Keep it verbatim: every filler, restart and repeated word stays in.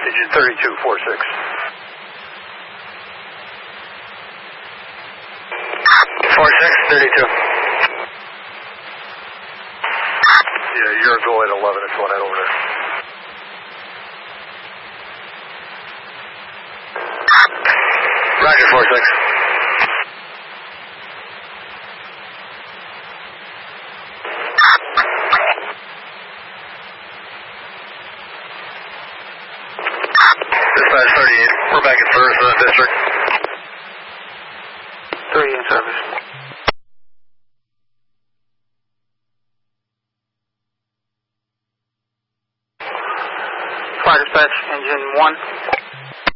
Engine thirty-two forty-six. forty-six, thirty-two. Yeah, you're going eleven and one head over there. Roger, forty-six. Dispatch thirty-eight, we're back in service in the district. thirty-eight service. Fire dispatch, engine one.